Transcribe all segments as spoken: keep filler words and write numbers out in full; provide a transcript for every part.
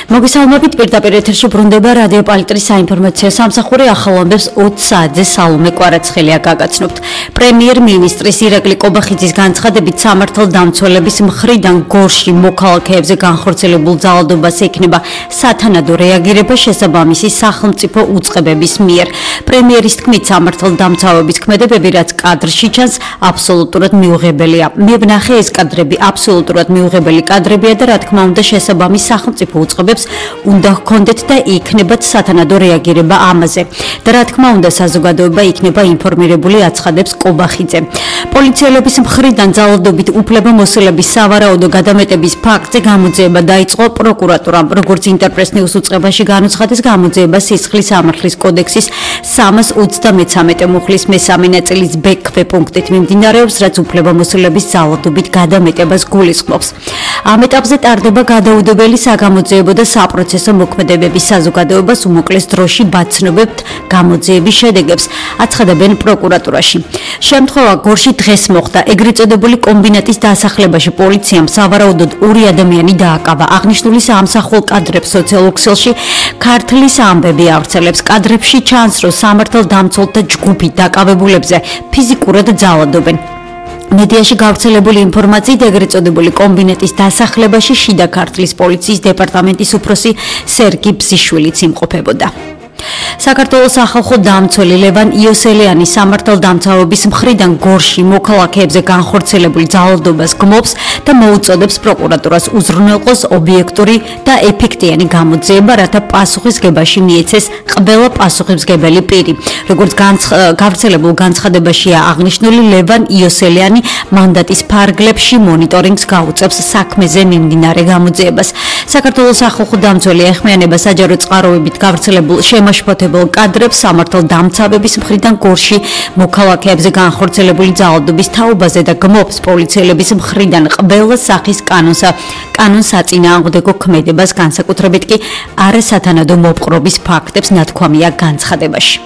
მოგესალმებით პირდაპირ ეთერში ბრუნდება რადიო პალიტრის საინფორმაციო სამსახური ახალ ამბებს ოცი საათზე სალომე კვარაცხელია გაგაცნობთ. პრემიერ-მინისტრის ირაკლი კობახიძის განცხადებით სამართალდამცველების მხრიდან გორში მოქალაქეებზე განხორციელებულ ძალადობას ექნება სათანადო რეაგირება შესაბამისი სახელმწიფო უწყებების მიერ. პრემიერის თქმით სამართალდამცავების ქმედებები რაც კადრში ჩანს აბსოლუტურად მიუღებელია. მე ვნახე ეს კადრები აბსოლუტურად მიუღებელი კადრებია და რა თქმა უნდა შესაბამის სახელმწიფო უწყებებს უნდა ჰქონდეთ და იქნებათ სათანადო რეაგირება ამაზე. და რა თქმა უნდა საზოგადოება იქნება ინფორმირებული აცხადებს კობახიძე. პოლიციელების მხრიდან ძალადობით უფლებამოსილების სავარაუდო გადამეტების ფაქტზე გამოძიება დაიწყო პროკურატურამ. როგორც ინტერპრეს ნიუს უწყებაში განუცხადეს, გამოძიება სისხლის სამართლის კოდექსის სამას ოცდამეცამეტე მუხლის მესამე ნაწილის ბ ქვეპუნქტით მიმდინარეობს, რაც უფლებამოსილების ძალადობით გადამეტებას გულისხმობს. ამ ეტაპზე ტარდება გადაუდებელი საგამოძიებო და საპროცესო მოქმედებების საზოგადოებას უმოკლეს დროში ბაცნობებთ გამოძიების შედეგებს, აცხადებენ პროკურატურაში. შემთხვევა გორში დღეს მოხდა. ეგრეთ წოდებული კომბინატის დასახლებაში პოლიციამ სავარაუდოდ ორი ადამიანი დააკავა. აღნიშნული საამსახვრელ კადრებს სოციალურ ქსელში ქართლის ამბები ავრცელებს. კადრებში ჩანს, რომ სამართალდამცველთა ჯგუფი დაკავებულებზე ფიზიკურად ძალადობენ. მედიაში გავრცელებული ინფორმაციით ეგრეთ წოდებული კომბინატის დასახლებაში შიდა ქართლის პოლიციის დეპარტამენტის უფროსი სერგი ბზიშვილიც იმყოფებოდა. საქართველოს სახალხო დამცველი ლევან იოსელიანი სამართალდამცავების მხრიდან გორში მოქალაქეებზე განხორციელებული ძალადობას გმობს და მოუწოდებს პროკურატურას უზრუნველყოს ობიექტური და ეფექტიანი გამოძიება, რათა პასუხისგებაში მიეცეს ყველა პასუხისმგებელი პირი. როგორც გავრცელებულ განცხადებაშია აღნიშნული, ლევან იოსელიანი მანდატის ფარგლებში მონიტორინგს გაუწევს საქმეზე მიმდინარე გამოძიებას. საქართველოს სახალხო დამცველი ეხმიანება საჯარო წყაროებით გავრცელებულ შემაშფოთებელ კადრებს სამართალდამცავების მხრიდან გორში მოქალაქეებზე განხორციელებული ძალადობის თაობაზე და გმობს პოლიციელების მხრიდან ყველა სახის კანონსა კანონსაწინააღმდეგო ქმედებას, განსაკუთრებით კი არასათანადო მოპყრობის ფაქტებს ნათქვამია განცხადებაში.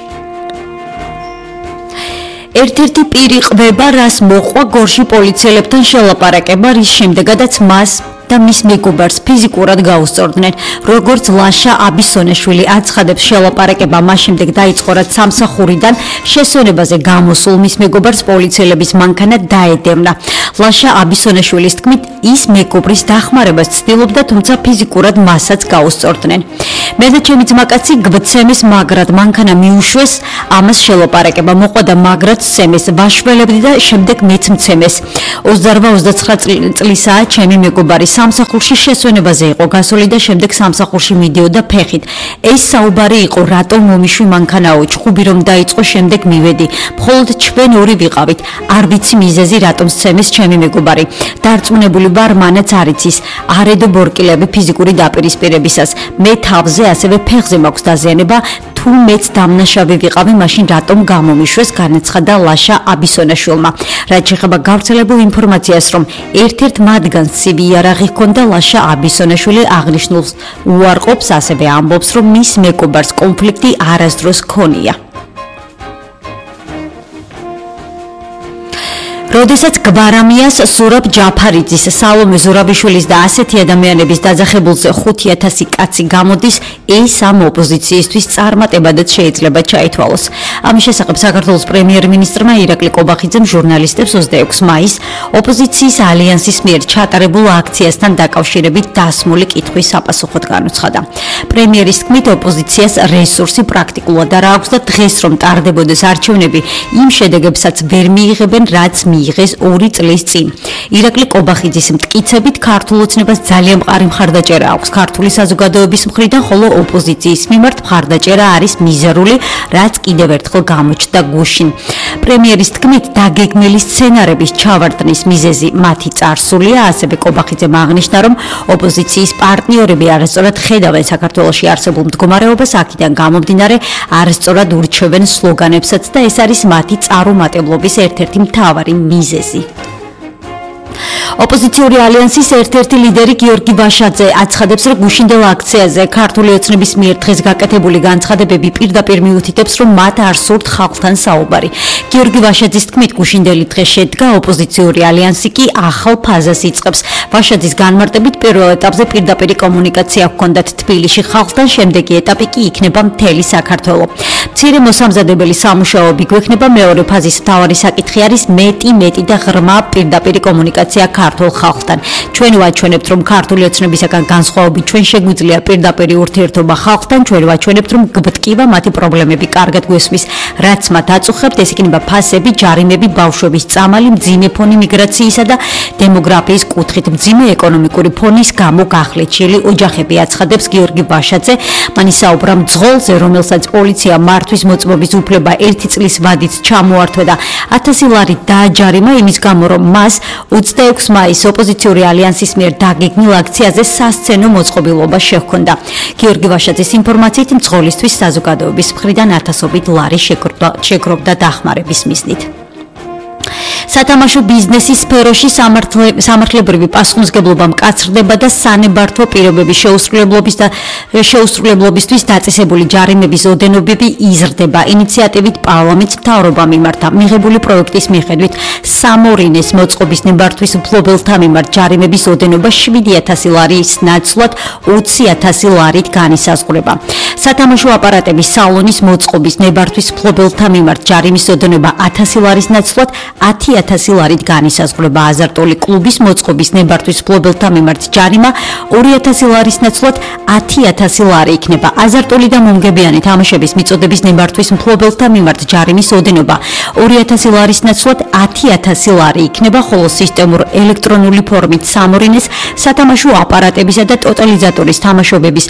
ერთ-ერთი პირი ყვება, რას მოყვა გორში პოლიციელებთან შელაპარაკება, რის შემდეგაც მას და მის მეგობარს ფიზიკურად გაუსწორდნენ. როგორც ლაშა აბისონაშვილი აცხადებს, შელაპარაკება მას შემდეგ დაიწყო, რაც სამსახურიდან შესვენებაზე გამოსულ მის მეგობარს პოლიციელების მანქანა დაედევნა. ლაშა აბისონაშვილის თქმით, ის მეგობრის დახმარებას ცდილობდა, თუმცა ფიზიკურად მასაც გაუსწორდნენ. მე და ჩემი ძმაკაცი გვცემეს, მაგრად მანქანა მიუშვეს, ამას შელაპარაკება მოყვა და მაგრად სცემეს, ვაშველებდი და შემდეგ მეც მცემეს. ოცდაოთხ ოცდაცხრა წლისაა ჩემი მეგობარი. სამსახურში შესვენებაზე იყო გასული და შემდეგ სამსახურში მიდიოდა ფეხით. ეს საუბარი იყო, რატომ მომიშვი მანქანაო, ჩხუბი რომ დაიწყო, შემდეგ მივედი. მხოლოდ ჩვენ ორი ვიყავით. არ ვიცი მიზეზი, რატომ სცემეს ჩემი მეგობარი. დარწმუნებული ვარ, მანაც არ იცის. არედო ბორკილები ფიზიკური დაპირისპირებისას. მე თავზე ასევე ფეხზე მაქვს დაზიანება. თუ მეც დამნაშავე ვიყავი, მაშინ რატომ გამომიშვეს, განაცხადა ლაშა აბისონაშვილმა. რაც შეეხება გავრცელებულ ინფორმაციას, რომ ერთ-ერთ მათგანს ცივი იარაღი ჰქონდა, ლაშა აბისონაშვილი აღნიშნულს უარყოფს, ასევე ამბობს, რომ მის მეგობარს კონფლიქტი არასდროს ჰქონია. როდესაც გვარამიას, სურაბ ჯაფარიძის, სალომე ზურაბიშვილის და ასეთი ადამიანების დაძახებულზე ხუთი ათასი კაცი გამოდის, ეს ამ ოპოზიციისთვის წარმატებადაც შეიძლება ჩაითვალოს. ამის შესახებ საქართველოს პრემიერ-მინისტრმა ირაკლი კობახიძემ ჟურნალისტებს ოცდაექვსი მაისს ოპოზიციის ალიანსის მიერ ჩატარებულ აქციასთან დაკავშირებით დასმული კითხვის საპასუხოდ განუცხადა. პრემიერის თქმით, ოპოზიციას რესურსი პრაქტიკულად არ აქვს და დღეს რომ ტარდებოდეს არჩევნები, იმ შედეგებსაც ვერ მიიღებენ, რაც მიიღეს ორი წლის წინ. ირაკლი კობახიძის მტკიცებით, ქართულ ოცნებას ძალიან მყარი მხარდაჭერა აქვს ქართული საზოგადოების მხრიდან, ხოლო ოპოზიციის მიმართ მხარდაჭერა არის მიზერული, რაც კიდევ ერთხელ გამოჩნდა გუშინ. პრემიერის თქმით, დაგეგმილი სცენარების ჩავარდნის მიზეზი მათი წარსულია, ასევე კობახიძემ აღნიშნა, რომ ოპოზიციის პარტნიორები არასწორად ხედავენ საქართველოში არსებულ მდგომარეობას, აქედან გამომდინარე არასწორად ურჩევენ სლოგანებსაც და ეს არის მათი წარუმატებლობის ერთ-ერთი მთავარი მიზეზი. ოპოზიციური ალიანსის ერთ-ერთი ლიდერი გიორგი ვაშაძე აცხადებს, რომ გუშინდელ აქციაზე ქართული ოცნების მიერ დღეს გაკეთებული განცხადებები პირდაპირ მიუთითებს, რომ მათ არ სურთ ხალხთან საუბარი. გიორგი ვაშაძის თქმით, გუშინდელი დღე შედგა, ოპოზიციური ალიანსი კი ახალ ფაზას იწყებს. ვაშაძის განმარტებით, პირველ ეტაპზე პირდაპირი კომუნიკაცია ჰქონდათ თბილისში ხალხთან, შემდეგი ეტაპი კი იქნება მთელი საქართველო. მცირე მოსამზადებელი სამუშაოები გვექნება, მეორე ფაზის მთავარი საკითხი არის მეტი, მეტი და ღრმა პირდაპირი კომუნიკაცია ქართულ ხალხთან. ჩვენ ვაჩვენებთ, რომ ქართული ოცნებისაგან განსხვავებით ჩვენ შეგვიძლია პირდაპირი ურთიერთობა ხალხთან, ჩვენ ვაჩვენებთ, რომ გვტკივა მათი პრობლემები კარგად გვესმის, რაც მათ აწუხებთ, ეს იქნება ფასები, ჯარიმები, ბავშვების წამალი, მძიმე ფონი მიგრაციისა და დემოგრაფიის კუთხით, მძიმე ეკონომიკური ფონის გამო გახლეჩილი ოჯახები, აცხადებს გიორგი ვაშაძე. მან ისაუბრა მძღოლზე, რომელსაც პოლიცია მართვის მოწმობის უფლება ერთი წლის ვადით ჩამოართვა და ათასი ლარი დააჯარიმა იმის გამო, რომ მას ოცდაექვსი მაისს ოპოზიციური ალიანსის მიერ დაგეგმილ აქციაზე სასცენო მოწყობილობა შეჰქონდა. გიორგი ვაშაძის ინფორმაციით, მძღოლისთვის საზოგადოების მხრიდან ათასობით ლარი შეგროვდა დახმარების მიზნით. სათამაშო ბიზნესის სფეროში სამართლებრივი პასუხისმგებლობა მკაცრდება და სანებართვო პირობების შეუსრულებლობის და შეუსრულებლობისთვის დაწესებული ჯარიმების ოდენობები იზრდება. ინიციატივით პარლამენტს მთავრობამ იმართა. მიღებული პროექტის მიხედვით სამორინეს მოწყობის ნებართვის მფლობელთა მიმართ ჯარიმების ოდენობა შვიდი ათასი ლარის ნაცვლად ოცი ათასი ლარით განისაზღვრება. სათამაშო აპარატების სალონის მოწყობის ნებართვის მფლობელთა მიმართ ჯარიმის ოდენობა ათასი ლარის ნაცვლად ათი ათასი ლარით განისაზღვრება. აზარტული კლუბის მოწყობის ნებართვის მფლობელთა მიმართ ჯარიმა ორი ათასი ლარის ნაცვლად ათი ათასი ლარი იქნება. აზარტული და მომგებიანი თამაშების მიწოდების ნებართვის მფლობელთა მიმართ ჯარიმის ოდენობა ორი ათასი ლარის ნაცვლად ათი ათასი ლარი იქნება, ხოლო სისტემურ ელექტრონული ფორმით სამორინეს სათამაშო აპარატებისა და ტოტალიზატორის თამაშობების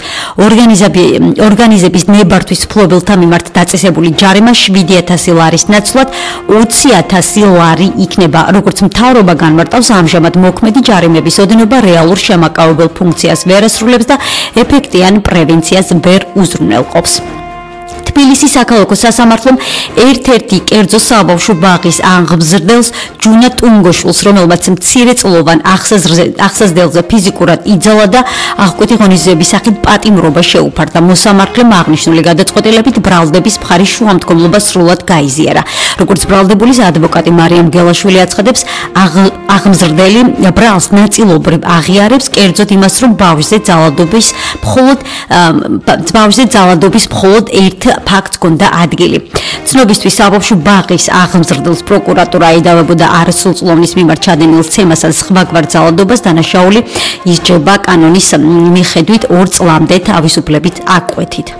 ორგანიზების ნებართვის მფლობელთა მიმართ დაწესებული ჯარიმა შვიდი ათასი ლარის ნაცვლად ოცი ათასი ლარი იქნება. როგორც მთავრობა განმარტავს, ამჟამად მოქმედი ჯარიმების ოდენობა რეალურ შემაკავებელ ფუნქციას ვერ ასრულებს და ეფექტი ან პრევენციას ვერ უზრუნველყოფს. თბილისის საქალაქო სასამართლომ ერთ-ერთი კერძო საბავშვო ბაღის აღმზრდელს ჯუნა ტუნგოშვილს, რომელმაც მცირეწლოვან ახსაზრდელზე ფიზიკურად იძალა და აღკვეთი ღონისძიების სახით პატიმრობა შეუფარდა. მოსამართლემ აღნიშნული გადაწყვეტილებით ბრალდების მხარის შუამდგომლობა სრულად გაიზიარა. როგორც ბრალდებულის ადვოკატი მარიამ გელაშვილი აცხადებს, აღმზრდელი ბრალს ნაწილობრივ აღიარებს, კერძოდ იმას, რომ ბავშვზე ძალადობის მხოლოდ ბავშვზე ძალადობის მხოლოდ ერთ ფაქტს ჰქონდა ადგილი. ცნობისთვის საბავშვო ბაღის აღმზრდელს პროკურატურა აედავებოდა არასრულწლოვნის მიმართ ჩადენილ ცემას ან სხვაგვარ ძალადობას, დანაშაული ისჯება კანონის მიხედვით ორ წლამდე თავისუფლებით აკვეთით.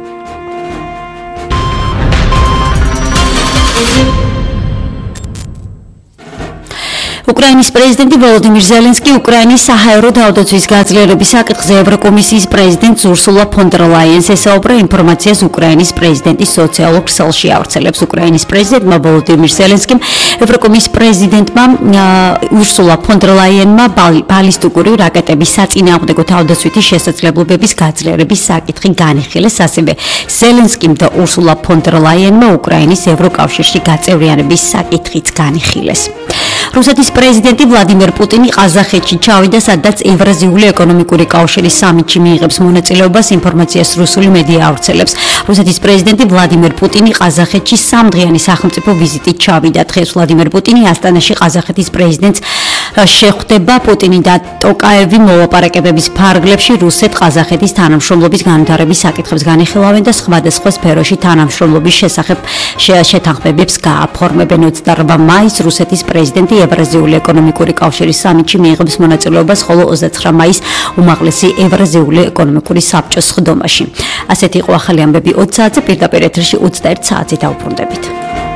უკრაინის პრეზიდენტი ვოლოდიმირ ზელენსკი უკრაინის საჰაერო თავდაცვის გაძლიერების საკითხზე ევროკომისიის პრეზიდენტს ურსულა ფონ დერ ლაიენს ესაუბრა ინფორმაციას უკრაინის პრეზიდენტის სოციალურ ქსელში ავრცელებს. უკრაინის პრეზიდენტმა ვოლოდიმირ ზელენსკიმ ევროკომისიის პრეზიდენტმა ურსულა ფონ დერ ლაიენმა ბალისტიკური რაკეტების საწინააღმდეგო თავდაცვითი შესაძლებლობების გაძლიერების საკითხი განიხილეს. ასევე ზელენსკიმ და ურსულა ფონ დერ ლაიენმა უკრაინის ევროკავშირში გაწევრიანების საკითხიც განიხილეს. რუსეთის პრეზიდენტი ვლადიმერ პუტინი ყაზახეთში ჩავიდა, სადაც ევრაზიული ეკონომიკური კავშირის სამიტში მიიღებს მონაწილეობას, ინფორმაციას რუსული მედია ავრცელებს. რუსეთის პრეზიდენტი ვლადიმერ პუტინი ყაზახეთში სამდღიანი სახელმწიფო ვიზიტით ჩავიდა. დღეს ვლადიმერ პუტინი ასტანაში ყაზახეთის პრეზიდენტს შეხვდება. პუტინი და ტოკაევი მოლაპარაკებების ფარგლებში რუსეთ-ყაზახეთის თანამშრომლობის განვითარების საკითხებს განიხილავენ და სხვადასხვა სფეროში თანამშრომლობის შესახებ შეთანხმებებს გააფორმებენ. ოცდაორ მაისს რუსეთის პრეზიდენტი ევრაზიული ეკონომიკური კავშირის სამიტში მიიღებს მონაწილეობას, ხოლო ოცდაცხრა მაისს უმაღლესი ევრაზიული ეკონომიკური საბჭოს სხდომაში. ასეთი იყო ახალი ამბები ოც საათზე, პირდაპირ ეთერში ოცდაერთ საათზე დავუბრუნდებით.